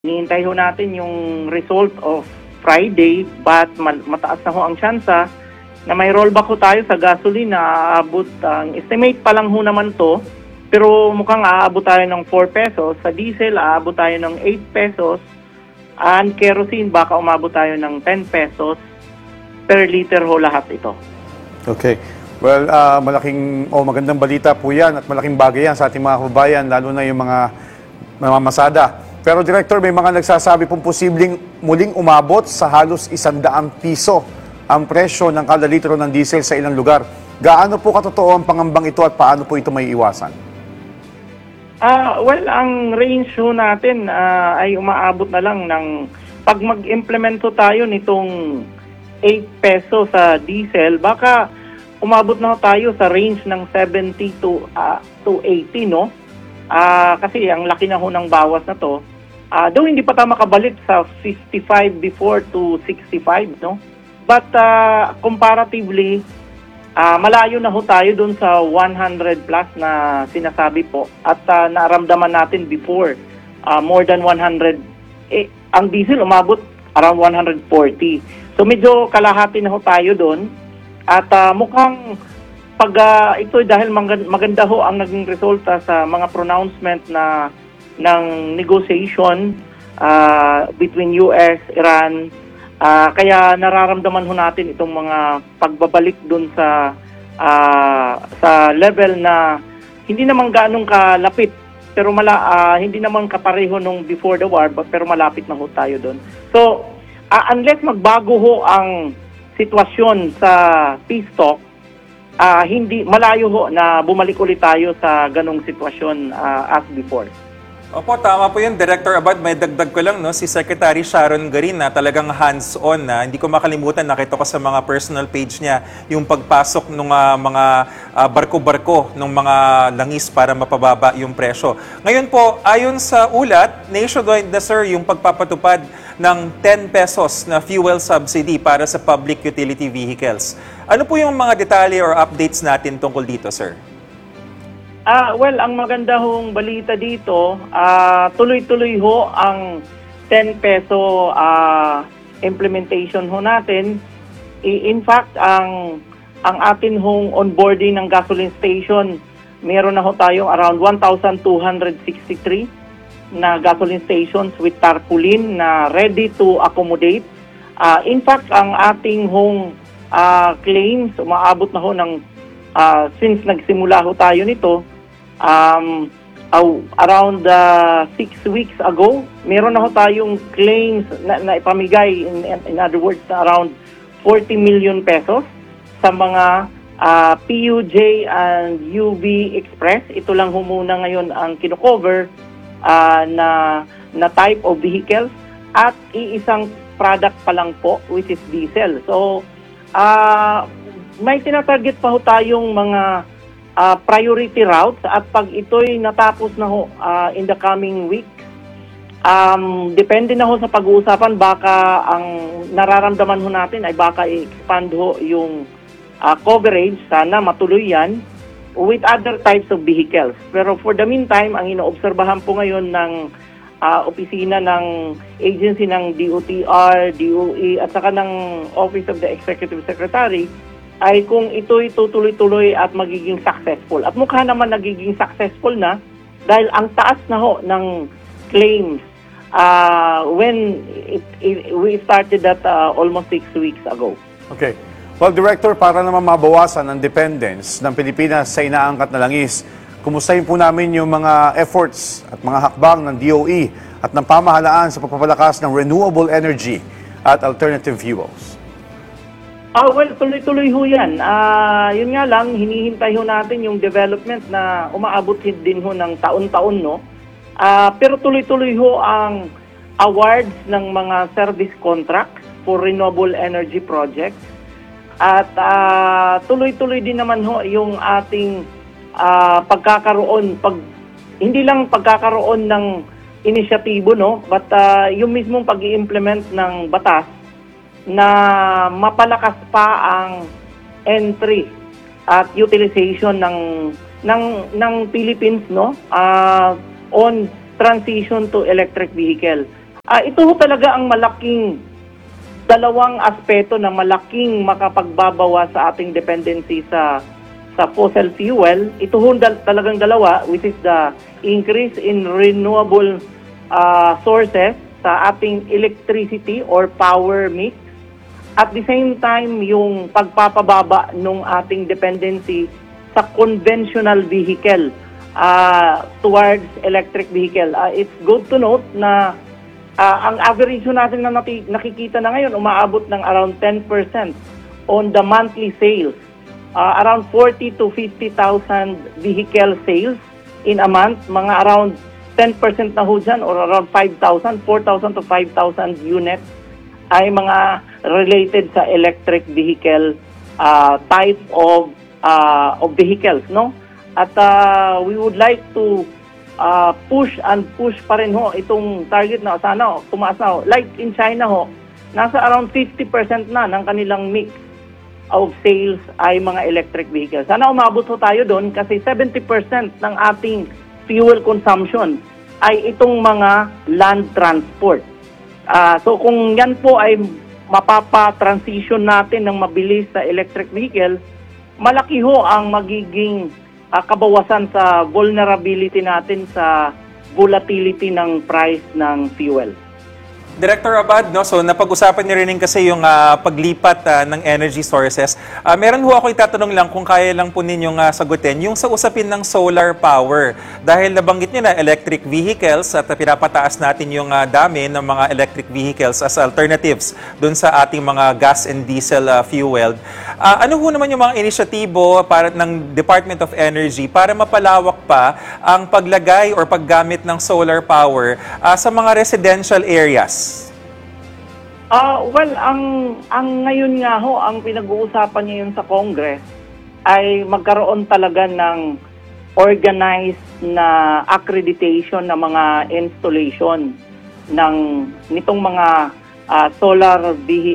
Hinihintay ho natin yung result of Friday, but mataas na ho ang tsansa na may rollback ho tayo sa gasoline na aabot, ang estimate pa lang ho naman to, pero mukhang aabot tayo ng 4 pesos. Sa diesel, aabot tayo ng 8 pesos. And kerosene, baka umabot tayo ng 10 pesos per liter ho lahat ito. Okay. Well, magandang balita po yan at malaking bagay yan sa ating mga kababayan, lalo na yung mga namamasada. Pero Director, may mga nagsasabi pong posibleng muling umabot sa halos 100 piso ang presyo ng kada litro ng diesel sa ilang lugar. Gaano po katotoo ang pangambang ito at paano po ito may iwasan? Well, ang range ho natin ay umaabot na lang ng pag mag-implemento tayo nitong 8 peso sa diesel, baka umabot na tayo sa range ng 70 to 80, no? Kasi ang laki na ho ng bawas na to. Though hindi pa tayo makabalik sa 55 before to 65, no? But comparatively, malayo na ho tayo dun sa 100 plus na sinasabi po. At naramdaman natin before, more than 100. Ang diesel umabot around 140. So medyo kalahati na ho tayo dun. At mukhang pag ito dahil maganda ho ang naging resulta sa mga pronouncement ng negotiation between US, Iran, kaya nararamdaman ho natin itong mga pagbabalik dun sa level na hindi naman ganong kalapit, pero hindi naman kapareho nung before the war, pero malapit na ho tayo dun. So unless magbago ho ang sitwasyon sa peace talk, hindi malayo ho na bumalik ulit tayo sa ganong sitwasyon as before. Opo, tama po yun, Director Abad. May dagdag ko lang, no? Si Secretary Sharon Garin na talagang hands-on na. Hindi ko makalimutan, nakita ko sa mga personal page niya yung pagpasok ng mga barko-barko ng mga langis para mapababa yung presyo. Ngayon po, ayon sa ulat, nationwide na sir yung pagpapatupad ng 10 pesos na fuel subsidy para sa public utility vehicles. Ano po yung mga detalye or updates natin tungkol dito, sir? Well, ang maganda hong balita dito, tuloy-tuloy ho ang 10 peso implementation ho natin. In fact, ang atin hong onboarding ng gasoline station, meron na ho tayong around 1,263 na gasoline stations with tarpaulin na ready to accommodate. In fact, ang ating hong claims, umaabot na ho ng since nagsimula ho tayo nito, around 6 weeks ago, meron na ho tayong claims na ipamigay, in other words, around 40 million pesos sa mga PUJ and UB Express. Ito lang ho muna ngayon ang kino-cover na type of vehicles at iisang product pa lang po, which is diesel. So, may tinatarget pa ho tayong mga priority routes at pag ito'y natapos na ho in the coming week, depende na ho sa pag-uusapan, baka ang nararamdaman ho natin ay baka i-expand ho yung coverage, sana matuloy yan, with other types of vehicles. Pero for the meantime, ang inoobserbahan po ngayon ng opisina ng agency ng DOTR, DOE at saka ng Office of the Executive Secretary ay kung ito'y tutuloy-tuloy at magiging successful. At mukha naman nagiging successful na dahil ang taas na ho ng claims when we started that almost 6 weeks ago. Okay. Well, Director, para naman mabawasan ang dependence ng Pilipinas sa inaangkat na langis, kumustahin po namin yung mga efforts at mga hakbang ng DOE at ng pamahalaan sa pagpapalakas ng renewable energy at alternative fuels. Well, tuloy-tuloy ho yan. Yun nga lang, hinihintay ho natin yung development na umaabot din ho ng taon-taon, no? Pero tuloy-tuloy ho ang awards ng mga service contracts for renewable energy projects. At tuloy-tuloy din naman ho yung ating pagkakaroon, hindi lang pagkakaroon ng inisyatibo, no? But yung mismong pag-i-implement ng batas na mapalakas pa ang entry at utilization ng Philippines, no, on transition to electric vehicle. Ito ho talaga ang dalawang aspeto na malaking makapagbabawa sa ating dependency sa fossil fuel. Ito ho talagang dalawa, which is the increase in renewable sources sa ating electricity or power mix. At the same time, yung pagpapababa ng ating dependency sa conventional vehicle towards electric vehicle. It's good to note na ang average natin na nakikita na ngayon, umaabot ng around 10% on the monthly sales. Around 40 to 50,000 vehicle sales in a month. Mga around 10% na ho dyan, or around 4,000 to 5,000 units ay mga related sa electric vehicle type of vehicles, no? At we would like to push pa rin ho itong target na sana tumaas na ho. Like in China ho, nasa around 50% na ng kanilang mix of sales ay mga electric vehicles. Sana umabot ho tayo doon kasi 70% ng ating fuel consumption ay itong mga land transport. So kung yan po ay mapapa-transition natin ng mabilis sa electric vehicle, malaki ho ang magiging kabawasan sa vulnerability natin sa volatility ng price ng fuel. Director Abad, no, so napag-usapan niyo rin kasi yung paglipat ng energy sources. Meron ho ako itatanong lang kung kaya lang po ninyong sagutin yung sa usapin ng solar power. Dahil nabanggit niyo na electric vehicles at pinapataas natin yung dami ng mga electric vehicles as alternatives dun sa ating mga gas and diesel fueled. Ano ho naman yung mga inisyatibo para ng Department of Energy para mapalawak pa ang paglagay or paggamit ng solar power sa mga residential areas? Well, ang ngayon nga ho, ang pinag-uusapan ngayon sa Congress ay magkaroon talaga ng organized na accreditation ng mga installation nitong mga solar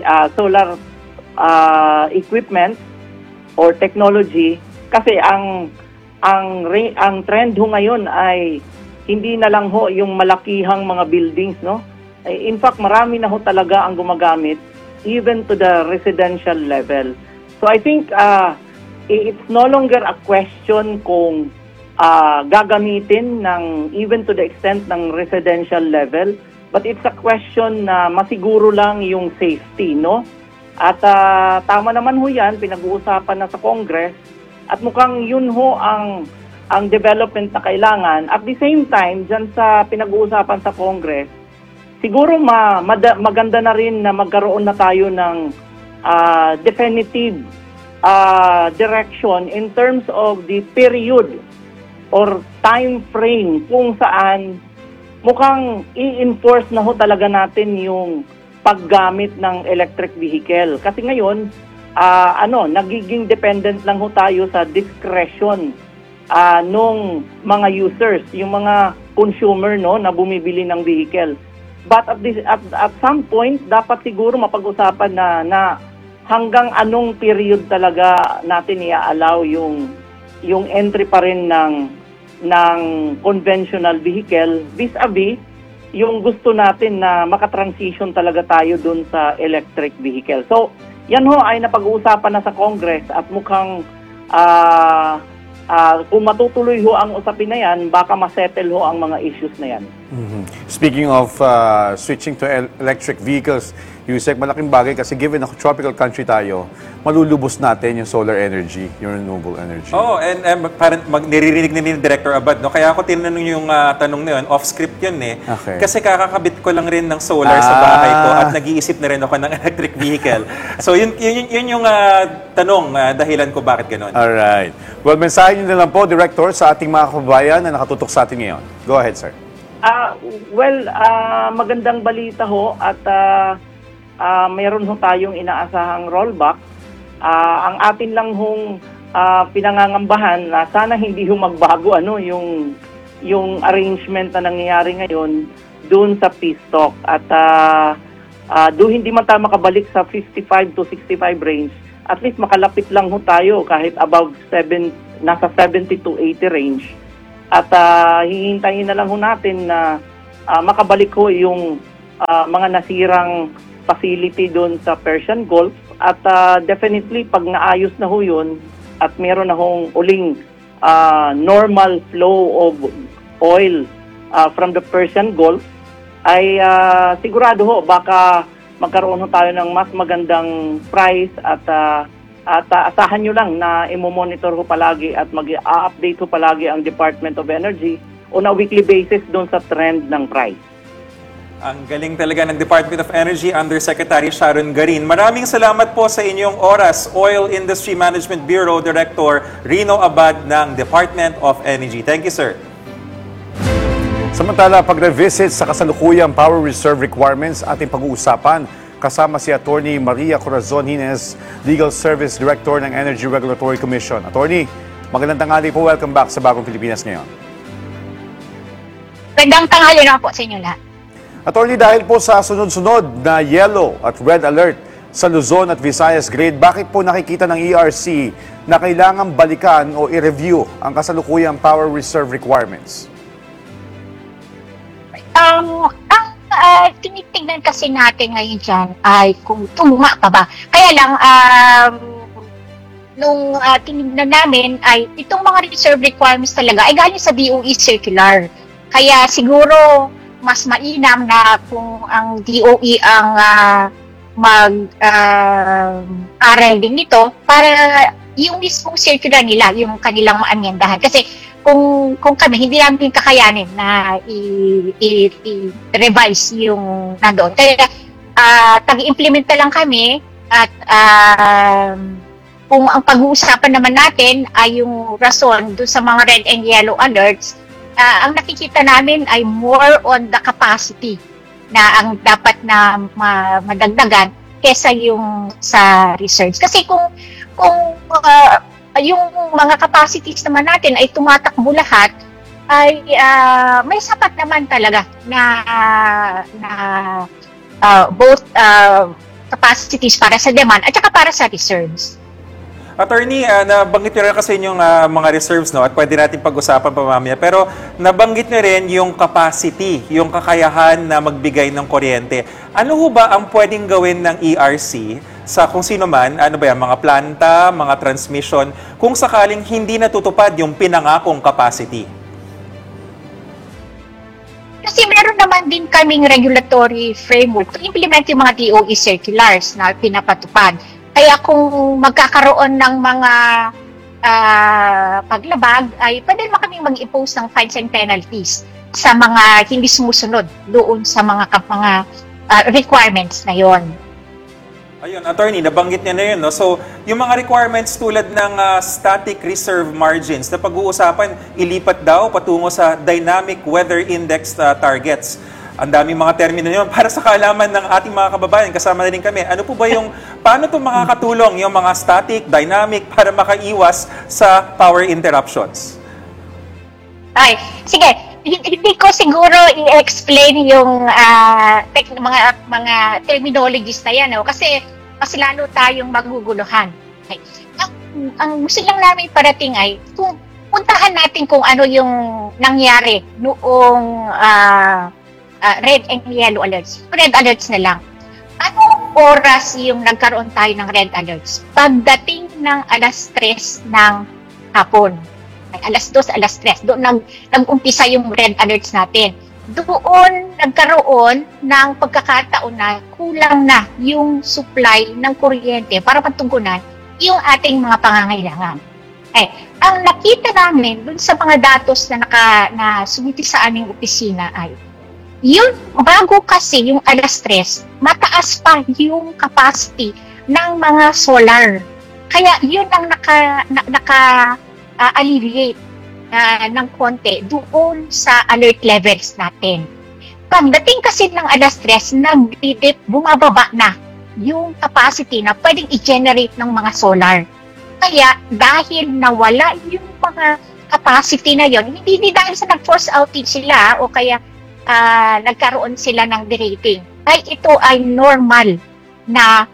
equipment or technology, kasi ang trend ho ngayon ay hindi na lang ho yung malakihang mga buildings, no? In fact, marami na ho talaga ang gumagamit even to the residential level. So I think it's no longer a question kung gagamitin ng even to the extent ng residential level, but it's a question na masiguro lang yung safety, no? At tama naman ho yan, pinag-uusapan na sa Congress, at mukhang yun ho ang development na kailangan. At the same time, dyan sa pinag-uusapan sa Congress, siguro maganda na rin na magkaroon na tayo ng definitive direction in terms of the period or time frame kung saan mukhang i-enforce na ho talaga natin yung paggamit ng electric vehicle. Kasi ngayon, nagiging dependent lang ho tayo sa discretion nung mga users, yung mga consumer, no, na bumibili ng vehicle. But at some point, dapat siguro mapag-usapan na hanggang anong period talaga natin i-allow yung entry pa rin ng conventional vehicle vis-a-vis yung gusto natin na makatransition talaga tayo dun sa electric vehicle. So, yan ho ay napag-uusapan na sa Congress at mukhang kung matutuloy ho ang usapin na yan, baka masettle ho ang mga issues na yan. Mm-hmm. Speaking of switching to electric vehicles, Yusek, malaking bagay kasi given na tropical country tayo, malulubos natin yung solar energy, yung renewable energy. Oh, and parang niririnig na ni Director Abad, no? Kaya ako tinanong yung tanong na yun, off-script yun eh. Okay. Kasi kakakabit ko lang rin ng solar sa bahay ko at nag-iisip na rin ako ng electric vehicle. So yun yung tanong, dahilan ko bakit ganun. Alright. Well, mensahe nyo na lang po, Director, sa ating mga kababayan na nakatutok sa atin ngayon. Go ahead, sir. Magandang balita ho at mayroon ho tayong inaasahang rollback. Ang atin lang hong pinangangambahan na sana hindi ho magbago yung arrangement na nangyayari ngayon doon sa peace talk at doon hindi man tayo makabalik sa 55 to 65 range, at least makalapit lang ho tayo kahit above nasa 70 to 80 range. At hihintayin na lang ho natin na makabalik ho yung mga nasirang facility doon sa Persian Gulf at definitely pag naayos na ho yun at meron na hong uling normal flow of oil from the Persian Gulf ay sigurado ho baka magkaroon ho tayo ng mas magandang price at asahan nyo lang na imo-monitor ho palagi at mag-update ho palagi ang Department of Energy on a weekly basis doon sa trend ng price. Ang galing talaga ng Department of Energy Undersecretary Sharon Garin. Maraming salamat po sa inyong oras, Oil Industry Management Bureau Director Rino Abad ng Department of Energy. Thank you, sir. Samantala, pag-revisit sa kasalukuyang power reserve requirements ating pag-uusapan kasama si Attorney Maria Corazon Hines, Legal Service Director ng Energy Regulatory Commission. Attorney, magandang tanghali po. Welcome back sa Bagong Pilipinas ngayon. Magandang tanghali na po sa inyo lahat. Attorney, dahil po sa sunod-sunod na yellow at red alert sa Luzon at Visayas grade, bakit po nakikita ng ERC na kailangan balikan o i-review ang kasalukuyang power reserve requirements? Ang tinitignan kasi natin ngayon dyan ay kung tumuma pa ba. Kaya lang, nung tinignan namin ay itong mga reserve requirements talaga ay galing sa DOE circular. Kaya siguro mas mainam na kung ang DOE ang mag-aral din nito para yung mismong circular nila, yung kanilang maamyendahan. Kasi kung kami, hindi namin kakayanin na i-revise yung nandoon. Kaya tag-implementa lang kami at kung ang pag-uusapan naman natin ay yung rason doon sa mga red and yellow alerts, ang nakikita namin ay more on the capacity na ang dapat na madagdagan kesa yung sa reserves. Kasi kung yung mga capacities naman natin ay tumatakbo lahat, ay may sapat naman talaga na both capacities para sa demand at saka para sa reserves. Attorney, nabanggit nyo rin kasi yung mga reserves, no? At pwede natin pag-usapan pa mamaya. Pero nabanggit nyo rin yung capacity, yung kakayahan na magbigay ng kuryente. Ano ho ba ang pwedeng gawin ng ERC sa kung sino man, ano ba yan, mga planta, mga transmission, kung sakaling hindi natutupad yung pinangakong capacity? Kasi meron naman din kaming regulatory framework to implement yung mga DOE circulars na pinapatupad. Kaya kung magkakaroon ng mga paglabag, ay pwede naman kaming mag-impose ng fines and penalties sa mga hindi sumusunod doon sa mga requirements na yon. Ayun, attorney, nabanggit niya na yun. No? So, yung mga requirements tulad ng static reserve margins na pag-uusapan, ilipat daw patungo sa dynamic weather index targets. Ang daming mga termino yun. Para sa kaalaman ng ating mga kababayan, kasama na rin kami. Ano po ba yung, paano ito makakatulong yung mga static, dynamic, para makaiwas sa power interruptions? Ay, sige. Hindi ko siguro i-explain yung mga terminologies na yan. No? Kasi lalo tayong maguguluhan. Okay. Ang gusto lang namin parating ay, kung puntahan natin kung ano yung nangyari noong red and yellow alerts. Red alerts na lang. Anong oras yung nagkaroon tayo ng red alerts? Pagdating ng alas 3 ng hapon. Ay, alas 2, alas 3. Doon nag-umpisa yung red alerts natin. Doon nagkaroon ng pagkakataon na kulang na yung supply ng kuryente para patugunan yung ating mga pangangailangan. Ang nakita namin doon sa mga datos na sumiti sa aming opisina ay yun, bago kasi yung alas 3, mataas pa yung capacity ng mga solar. Kaya yun ang naka-alleviate ng konti doon sa alert levels natin. Pagdating kasi ng alas 3, bumababa na yung capacity na pwedeng i-generate ng mga solar. Kaya dahil nawala yung mga capacity na yun, hindi dahil sa nag-force outage sila o kaya nagkaroon sila ng derating, ay ito ay normal na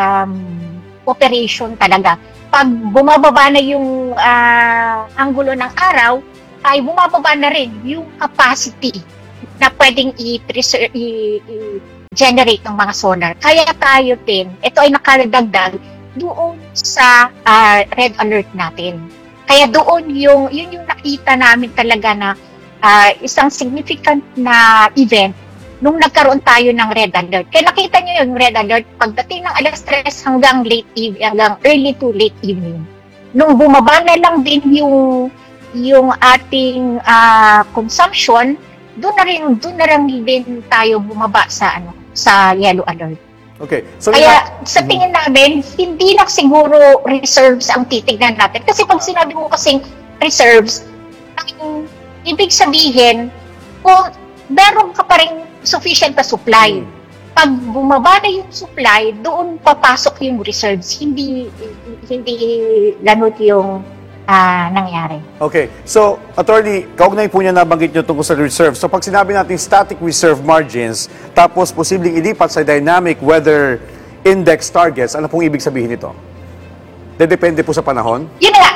operation talaga. Pag bumababa na yung angulo ng araw, ay bumababa na rin yung capacity na pwedeng i-generate ng mga solar. Kaya tayo din, ito ay nakalagdag doon sa red alert natin. Kaya doon yun yung nakita namin talaga na isang significant na event nung nagkaroon tayo ng red alert. Kaya nakita nyo yung red alert pagdating ng alas 3 hanggang early to late evening. Nung bumaba na lang din yung ating consumption, doon na rin din tayo bumaba sa yellow alert. Okay. So Kaya sa tingin namin, hindi lang siguro reserves ang titignan natin. Kasi pag sinabi mo kasing reserves, ang ibig sabihin, kung meron ka pa rin sufficient na supply. Pag bumaba na yung supply, doon papasok yung reserves. Hindi ganun yung nangyari. Okay. So, Attorney, kaugnay po niya nabanggit niyo tungkol sa reserve. So, pag sinabi natin static reserve margins, tapos posibleng ilipat sa dynamic weather index targets, ano pong ibig sabihin nito? Depende po sa panahon? Yun nga.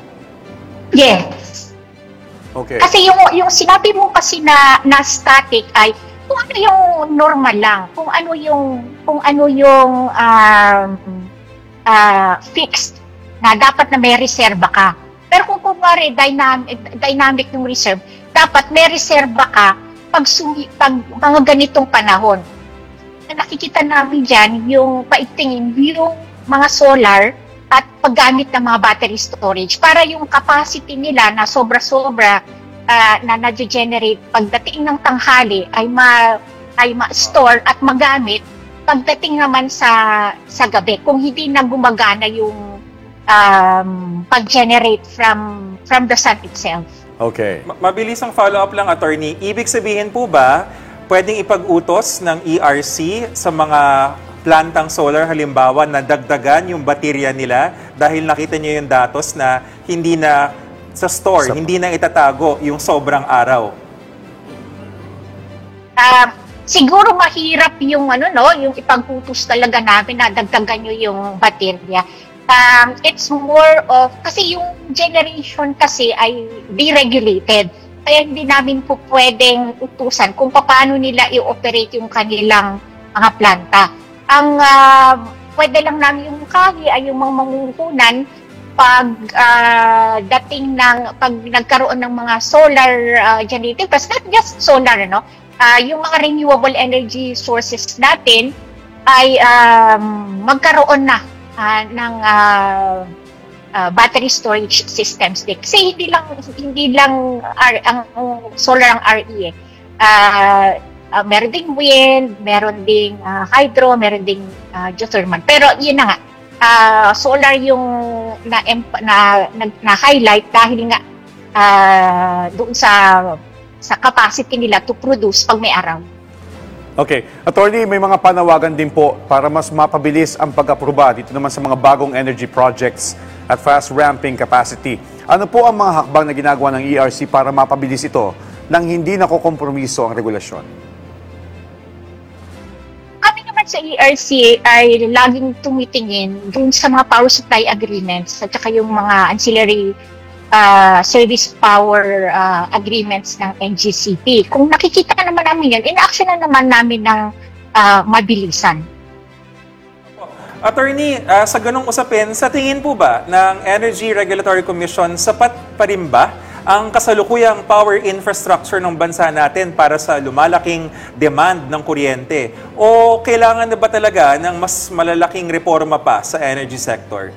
Yes. Okay. Kasi yung sinabi mo kasi na static ay kung ano yung normal lang, kung ano yung fixed na dapat na may reserba ka. Pero kung kunwari dynamic yung reserve, dapat may reserba ka pag mga ganitong panahon. Nakikita namin dyan yung paigtingin yung mga solar at paggamit ng mga battery storage para yung capacity nila na sobra-sobra na na-generate pagdating ng tanghali ay ma-store at magamit pagdating naman sa gabi kung hindi na gumagana yung pag-generate from the sun itself. Okay. Mabilis ang follow-up lang, Attorney. Ibig sabihin po ba, pwedeng ipag-utos ng ERC sa mga plantang solar halimbawa na dagdagan yung baterya nila dahil nakita niyo yung datos na hindi na sa store, hindi na itatago yung sobrang araw? Siguro mahirap yung yung ipag-utos talaga namin na dagdagan nyo yung baterya. It's more of, kasi yung generation kasi ay deregulated. Kaya hindi namin po pwedeng utusan kung paano nila i-operate yung kanilang mga planta. Ang pwede lang namin yung kagi ay yung mga mangungunan pag pag nagkaroon ng mga solar generating, but not just solar, yung mga renewable energy sources natin ay magkaroon na ng battery storage systems din. Kasi hindi lang ang solar ang RE meron ding wind, meron ding hydro, meron ding geothermal. Pero yun na nga, solar yung na-highlight dahil nga doon sa capacity nila to produce pag may araw. Okay. Attorney, may mga panawagan din po para mas mapabilis ang pag-aproba dito naman sa mga bagong energy projects at fast ramping capacity. Ano po ang mga hakbang na ginagawa ng ERC para mapabilis ito nang hindi nakokompromiso ang regulasyon? Kami naman sa ERC ay laging tumitingin dun sa mga power supply agreements at saka yung mga ancillary service power agreements ng NGCP. Kung nakikita naman namin yan, in-action na naman namin ng mabilisan. Attorney, sa ganong usapin, sa tingin po ba ng Energy Regulatory Commission, sapat pa rin ba ang kasalukuyang power infrastructure ng bansa natin para sa lumalaking demand ng kuryente? O kailangan na ba talaga ng mas malalaking reforma pa sa energy sector?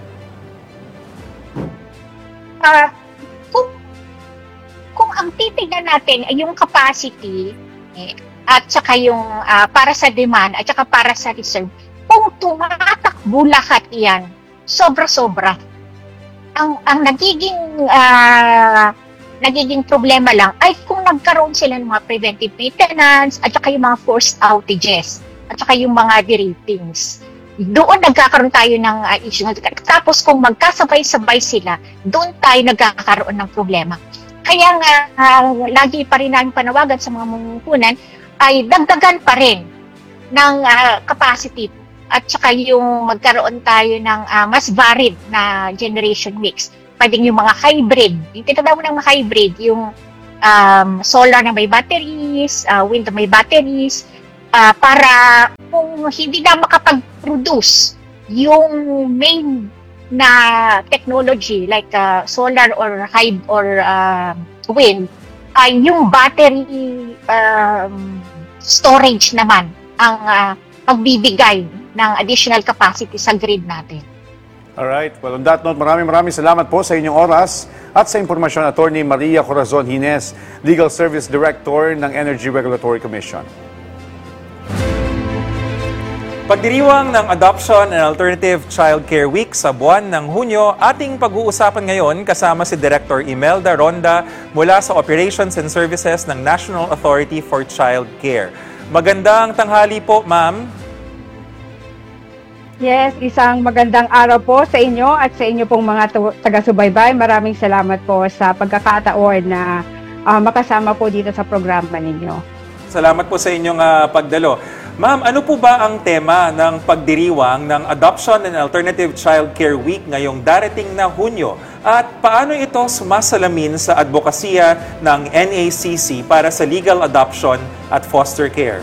Kung ang titignan natin ay yung capacity at saka yung para sa demand at saka para sa reserve, kung tumatakbo lahat yan, sobra-sobra. Ang nagiging problema lang ay kung nagkaroon sila ng mga preventive maintenance at saka yung mga forced outages at saka yung mga deratings. Doon nagkakaroon tayo ng issue. Tapos kung magkasabay-sabay sila, doon tayo nagkakaroon ng problema. Kaya nga, lagi pa rin namin panawagan sa mga mamumuhunan ay dagdagan pa rin ng capacity at saka yung magkaroon tayo ng mas varied na generation mix. Pwedeng yung mga hybrid, yung tinatawag ng mga hybrid, yung solar na may batteries, wind na may batteries, para kung hindi na makapag-produce yung main na technology like solar or wind, ay yung battery storage naman ang magbibigay ng additional capacity sa grid natin. Alright. Well, on that note, maraming salamat po sa inyong oras at sa impormasyon, Attorney Maria Corazon Hines, Legal Service Director ng Energy Regulatory Commission. Pagdiriwang ng Adoption and Alternative Child Care Week sa buwan ng Hunyo, ating pag-uusapan ngayon kasama si Director Imelda Ronda mula sa Operations and Services ng National Authority for Child Care. Magandang tanghali po, ma'am. Yes, isang magandang araw po sa inyo at sa inyo pong mga taga-subaybay. Maraming salamat po sa pagkakataon na makasama po dito sa programa ninyo. Salamat po sa inyong pagdalo. Ma'am, ano po ba ang tema ng pagdiriwang ng Adoption and Alternative Child Care Week ngayong darating na Hunyo? At paano ito sumasalamin sa advokasya ng NACC para sa legal adoption at foster care?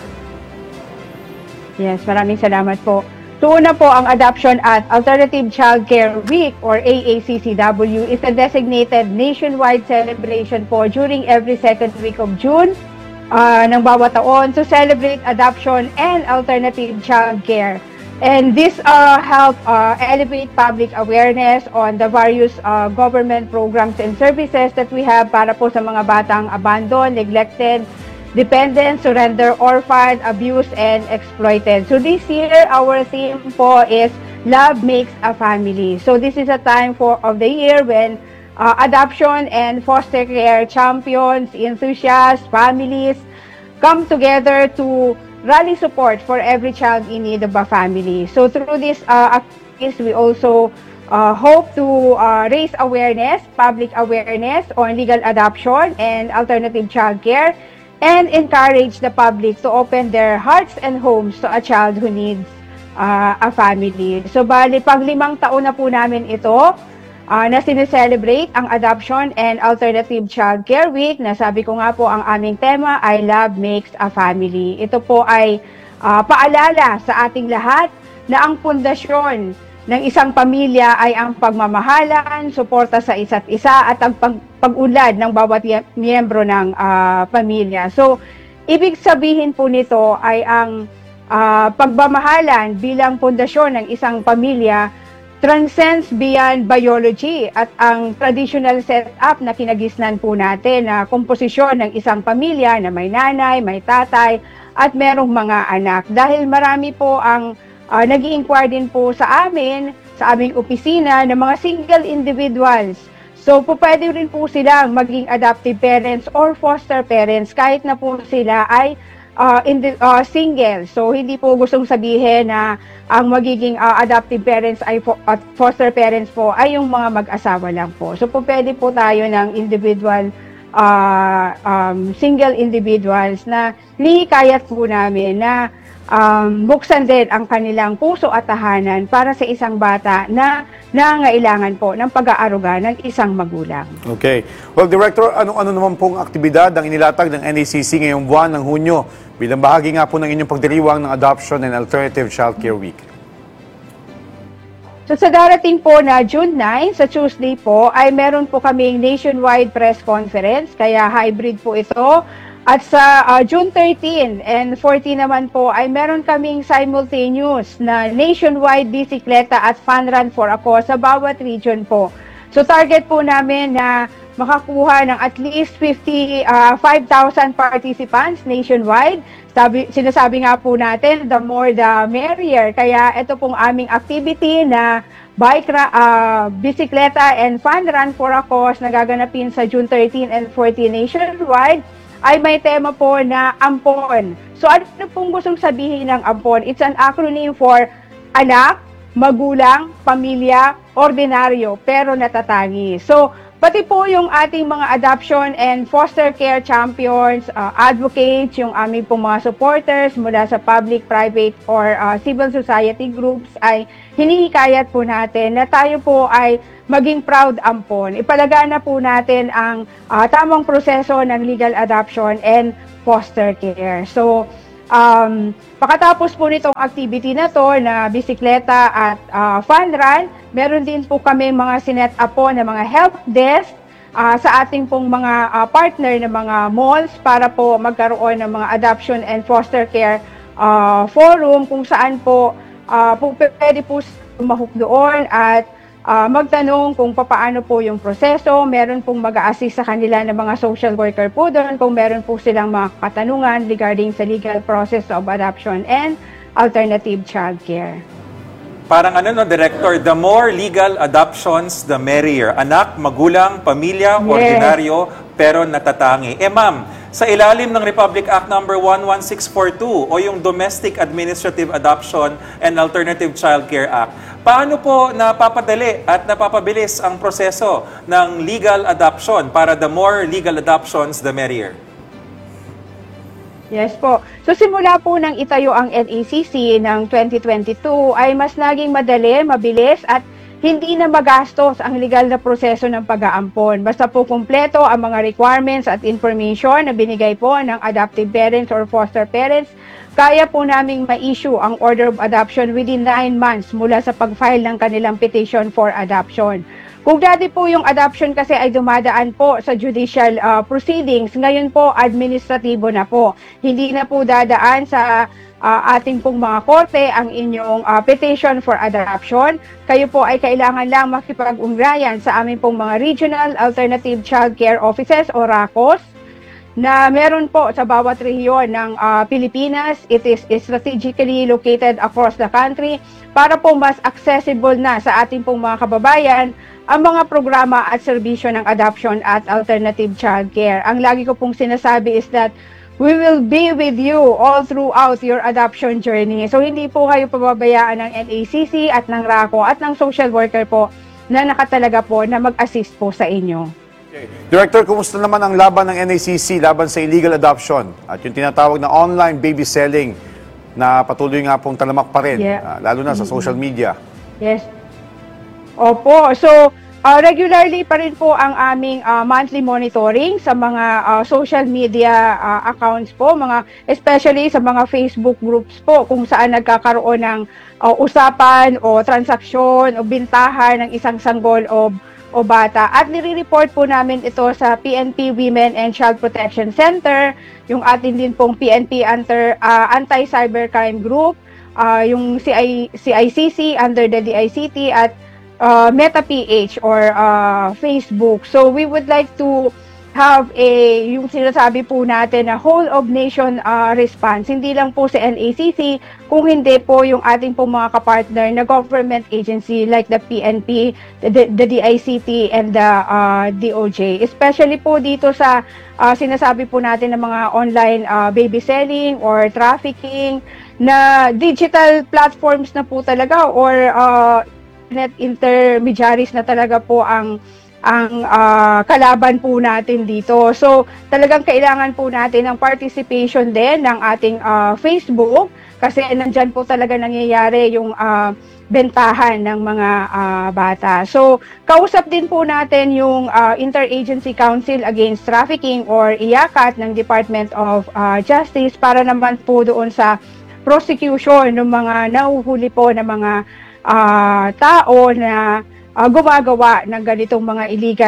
Yes, maraming salamat po. So una po, ang Adoption at Alternative Child Care Week or AACCW is a designated nationwide celebration po during every second week of June ng bawat taon to celebrate adoption and alternative child care. And this help elevate public awareness on the various government programs and services that we have para po sa mga batang abandoned, neglected, dependent, surrender, orphaned, abused, and exploited. So this year, our theme po is Love Makes a Family. So this is a time of the year when adoption and foster care champions, enthusiasts, families come together to rally support for every child in need of a family. So through this activities, we also hope to raise awareness, public awareness on legal adoption and alternative child care, and encourage the public to open their hearts and homes to a child who needs a family. So bali, pag 5 taon na po namin ito na sineselebrate ang Adoption and Alternative Child Care Week, na sabi ko nga po ang aming tema ay Love Makes a Family. Ito po ay paalala sa ating lahat na ang pundasyon ng isang pamilya ay ang pagmamahalan, suporta sa isa't isa at ang pag-unlad ng bawat miyembro ng pamilya. So, ibig sabihin po nito ay ang pagmamahalan bilang pundasyon ng isang pamilya transcends beyond biology at ang traditional setup na kinagisnan po natin na komposisyon ng isang pamilya na may nanay, may tatay at merong mga anak. Dahil marami po ang nag-i-inquire din po sa aming opisina ng mga single individuals. So, pwede rin po silang maging adoptive parents or foster parents kahit na po sila ay single. So, hindi po gustong sabihin na ang magiging adoptive parents ay at foster parents po ay yung mga mag-asawa lang po. So, pwede po tayo ng individual, single individuals na nihikayat po namin na buksan din ang kanilang puso at tahanan para sa isang bata na nangailangan po ng pag-aaruga ng isang magulang. Okay. Well, Director, ano naman pong aktibidad ang inilatag ng NACC ngayong buwan ng Hunyo bilang bahagi nga po ng inyong pagdiriwang ng Adoption and Alternative Child Care Week? So sa darating po na June 9, sa Tuesday po, ay meron po kaming nationwide press conference, kaya hybrid po ito. At sa June 13 and 14 naman po ay meron kaming simultaneous na nationwide bisikleta at fun run for a cause sa bawat region po. So target po namin na makakuha ng at least 5,000 participants nationwide. Sinasabi nga po natin, the more the merrier. Kaya ito pong aming activity na bisikleta and fun run for a cause na gaganapin sa June 13 and 14 nationwide ay may tema po na ampon. So ano pong gustong sabihin ng ampon? It's an acronym for anak, magulang, pamilya, ordinaryo, pero natatangi. So pati po yung ating mga adoption and foster care champions, advocates, yung aming pong mga supporters mula sa public, private, or civil society groups ay hinihikayat po natin na tayo po ay maging proud ampon. Ipalagana po natin ang tamang proseso ng legal adoption and foster care. So, pagkatapos po nitong activity na to na bisikleta at fun run, meron din po kami mga sinet up po na mga help desk sa ating pong mga partner na mga malls para po magkaroon ng mga adoption and foster care forum kung saan po pwede po mahuk doon at magtanong kung paano po yung proseso. Meron pong mag-a-assist sa kanila ng mga social worker po doon kung meron po silang mga katanungan regarding sa legal process of adoption and alternative childcare. Parang Director, the more legal adoptions, the merrier. Anak, magulang, pamilya, ordinaryo, pero natatangi. Ma'am, sa ilalim ng Republic Act number 11642 o yung Domestic Administrative Adoption and Alternative Child Care Act, paano po napapadali at napapabilis ang proseso ng legal adoption para the more legal adoptions, the merrier? Yes po. So simula po nang itayo ang NACC ng 2022 ay mas naging madali, mabilis at hindi na magastos ang legal na proseso ng pag-aampon. Basta po kumpleto ang mga requirements at information na binigay po ng adoptive parents or foster parents, kaya po naming ma-issue ang order of adoption within 9 months mula sa pag-file ng kanilang petition for adoption. Kung dati po yung adoption kasi ay dumadaan po sa judicial proceedings, ngayon po administratibo na po. Hindi na po dadaan sa ating pong mga korte ang inyong petition for adoption. Kayo po ay kailangan lang makipag-ugnayan sa aming pong mga Regional Alternative Child Care Offices o RACOS na meron po sa bawat rehiyon ng Pilipinas. It is strategically located across the country para po mas accessible na sa ating pong mga kababayan ang mga programa at serbisyo ng adoption at alternative child care. Ang lagi ko pong sinasabi is that we will be with you all throughout your adoption journey. So hindi po kayo pababayaan ng NACC at ng RACO at ng social worker po na nakatalaga po na mag-assist po sa inyo. Okay. Director, kumusta naman ang laban ng NACC laban sa illegal adoption at yung tinatawag na online baby selling na patuloy nga pong talamak pa rin, lalo na sa social media? Yes. Opo. So, regularly pa rin po ang aming monthly monitoring sa mga social media accounts po, especially sa mga Facebook groups po kung saan nagkakaroon ng usapan o transaksyon o bintahan ng isang sanggol o bata. At nire-report po namin ito sa PNP Women and Child Protection Center, yung atin din pong PNP Anti-Cybercrime Group, yung CICC under the DICT at Meta-PH or Facebook. So we would like to have yung sinasabi po natin na whole of nation response. Hindi lang po sa NACC, kung hindi po yung ating po mga kapartner na government agency like the PNP, the DICT, and the DOJ. Especially po dito sa sinasabi po natin ng mga online baby selling or trafficking na digital platforms na po talaga or internet intermediaries na talaga po ang kalaban po natin dito. So, talagang kailangan po natin ng participation din ng ating Facebook kasi nandyan po talaga nangyayari yung bentahan ng mga bata. So, kausap din po natin yung Interagency Council Against Trafficking or IACAT ng Department of Justice para naman po doon sa prosecution ng mga nahuhuli po ng mga tao na gumagawa ng ganitong mga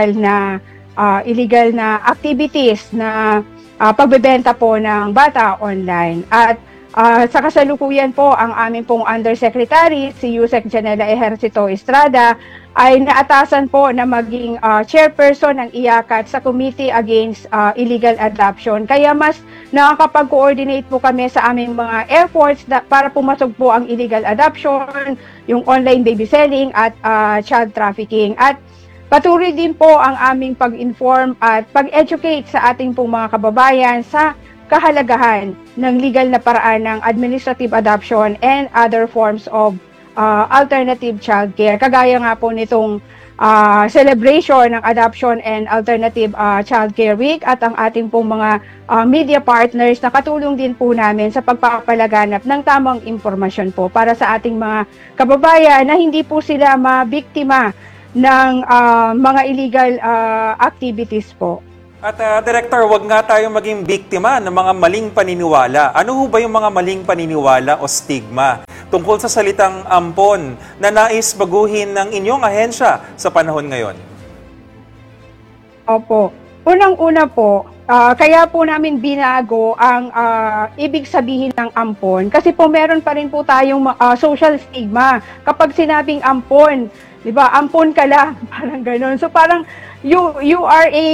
illegal na activities na pagbebenta po ng bata online. At sa kasalukuyan po, ang aming pong Undersecretary, si Yusek Janela Ejercito Estrada, ay naatasan po na maging chairperson ng IACAT sa Committee Against Illegal Adoption. Kaya mas nakakapag-coordinate po kami sa aming mga efforts para pumasok po ang illegal adoption, yung online baby selling at child trafficking. At patuloy din po ang aming pag-inform at pag-educate sa ating pong mga kababayan sa kahalagahan ng legal na paraan ng administrative adoption and other forms of alternative child care. Kagaya nga po nitong celebration ng Adoption and Alternative Childcare Week at ang ating pong mga media partners na katulong din po namin sa pagpapalaganap ng tamang impormasyon po para sa ating mga kababayan na hindi po sila mabiktima ng mga illegal activities po. At Director, wag nga tayo maging biktima ng mga maling paniniwala. Ano ho ba yung mga maling paniniwala o stigma tungkol sa salitang ampon na nais baguhin ng inyong ahensya sa panahon ngayon? Opo. Unang-una po, kaya po namin binago ang ibig sabihin ng ampon kasi po meron pa rin po tayong social stigma. Kapag sinabing ampon, 'di ba? Ampon ka lang, parang gano'n. So parang you are a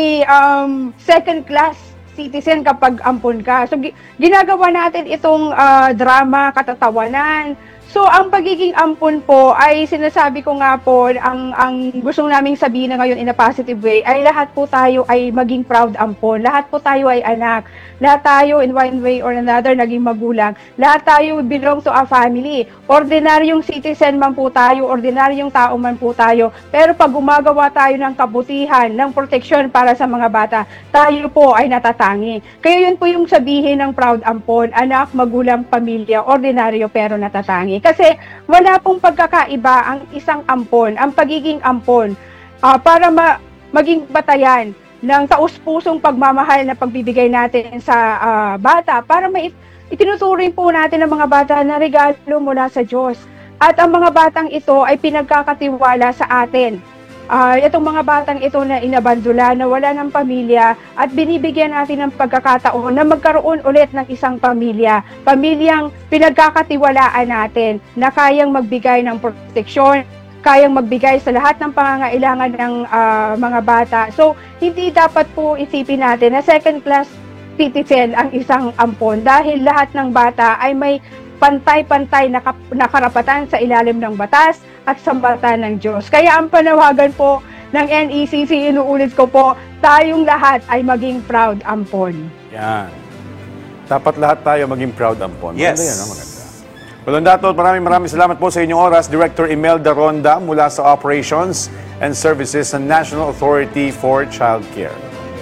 second class citizen kapag ampon ka. So ginagawa natin itong drama, katatawanan. So ang pagiging ampon po ay sinasabi ko nga po, ang gusto naming sabihin na ngayon in a positive way ay lahat po tayo ay maging proud ampon. Lahat po tayo ay anak. Lahat tayo in one way or another naging magulang. Lahat tayo belong to a family. Ordinaryong citizen man po tayo, ordinaryong tao man po tayo. Pero pag gumagawa tayo ng kabutihan, ng proteksyon para sa mga bata, tayo po ay natatangi. Kaya yun po yung sabihin ng proud ampon, anak, magulang, pamilya, ordinaryo pero natatangi. Kasi wala pong pagkakaiba ang isang ampon, ang pagiging ampon, para maging batayan ng taus-pusong pagmamahal na pagbibigay natin sa bata, para itinuturing po natin ang mga bata na regalo mula sa Diyos. At ang mga batang ito ay pinagkakatiwala sa atin. Itong mga batang ito na inabandula, na wala ng pamilya at binibigyan natin ng pagkakataon na magkaroon ulit ng isang pamilya. Pamilyang pinagkakatiwalaan natin na kayang magbigay ng proteksyon, kayang magbigay sa lahat ng pangangailangan ng mga bata. So, hindi dapat po isipin natin na second class citizen ang isang ampon dahil lahat ng bata ay may pantay-pantay na karapatan sa ilalim ng batas at sa mata ng Diyos. Kaya ang panawagan po ng NECC, inuulit ko po, tayong lahat ay maging proud ampon. Yan. Dapat lahat tayo maging proud ampon. Yes. Maganda yan, maganda. Well, on that note, maraming salamat po sa inyong oras, Director Imelda Ronda mula sa Operations and Services ng National Authority for Childcare.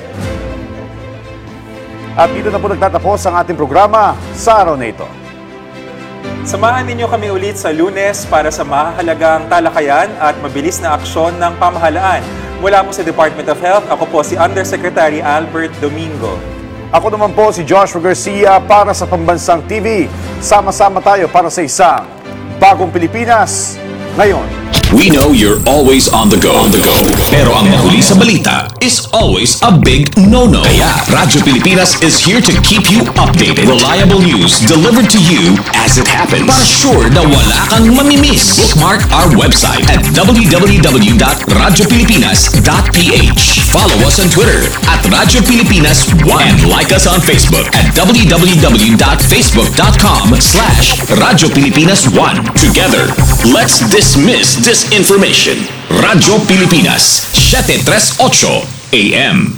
At dito na po nagtatapos ang ating programa sa araw na ito. Samahan ninyo kami ulit sa Lunes para sa mahalagang talakayan at mabilis na aksyon ng pamahalaan. Mula po sa Department of Health, ako po si Undersecretary Albert Domingo. Ako naman po si Joshua Garcia para sa Pambansang TV. Sama-sama tayo para sa isang bagong Pilipinas ngayon. We know you're always on the go. Pero ang mahuli sa balita is always a big no-no. Kaya Radyo Pilipinas is here to keep you updated. Reliable news delivered to you as it happens. Para sure na wala kang mamimiss. Bookmark our website at www.radiopilipinas.ph. Follow us on Twitter at Radyo Pilipinas 1 and like us on Facebook at www.facebook.com/Radyo Pilipinas 1. Together, let's dismiss disinformation. Radyo Pilipinas, 738 AM.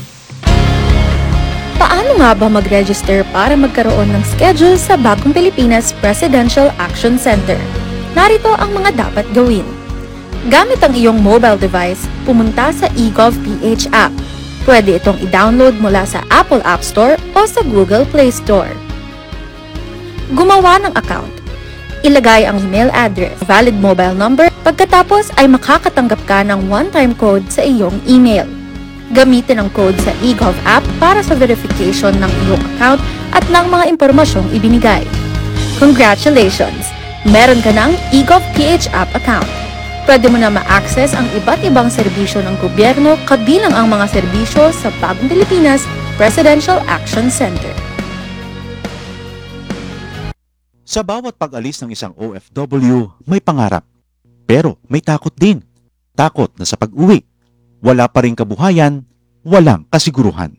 Paano nga ba mag-register para magkaroon ng schedule sa Bagong Pilipinas Presidential Action Center? Narito ang mga dapat gawin. Gamit ang iyong mobile device, pumunta sa eGovPH app. Pwede itong i-download mula sa Apple App Store o sa Google Play Store. Gumawa ng account. Ilagay ang email address, valid mobile number, pagkatapos ay makakatanggap ka ng one-time code sa iyong email. Gamitin ang code sa eGov app para sa verification ng iyong account at ng mga impormasyong ibinigay. Congratulations! Meron ka ng eGovPH app account. Pwede mo na ma-access ang iba't ibang serbisyo ng gobyerno kabilang ang mga serbisyo sa Bagong Pilipinas Presidential Action Center. Sa bawat pag-alis ng isang OFW, may pangarap. Pero may takot din. Takot na sa pag-uwi, wala pa rin kabuhayan, walang kasiguruhan.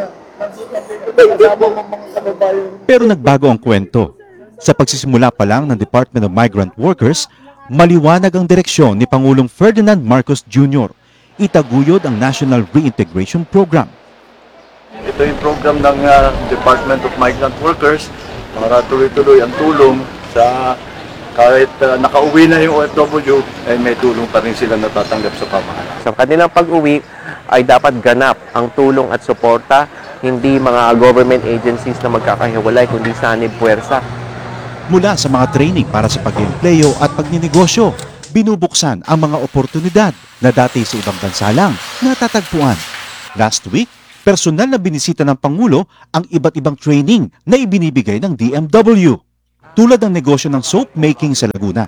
Pero nagbago ang kwento. Sa pagsisimula pa lang ng Department of Migrant Workers, maliwanag ang direksyon ni Pangulong Ferdinand Marcos Jr. Itaguyod ang National Reintegration Program. Ito yung program ng Department of Migrant Workers para tuloy-tuloy ang tulong sa kahit nakauwi na yung OFW, ay may tulong pa rin sila natatanggap sa pamahalaan. Sa kanilang pag-uwi ay dapat ganap ang tulong at suporta, hindi mga government agencies na magkakahiwalay, kundi sanib puwersa. Mula sa mga training para sa pag-empleo at pagninegosyo, binubuksan ang mga oportunidad na dati sa ibang bansa lang natatagpuan. Last week, personal na binisita ng Pangulo ang iba't ibang training na ibinibigay ng DMW. Tulad ng negosyo ng soap making sa Laguna.